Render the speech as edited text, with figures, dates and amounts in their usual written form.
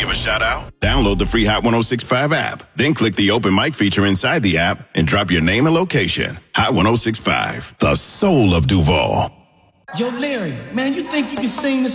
give a shout out? Download the free Hot 1065 app. Then click the open mic feature inside the app and drop your name and location. Hot 1065, the soul of Duval. Yo, Larry, man, you think you can sing this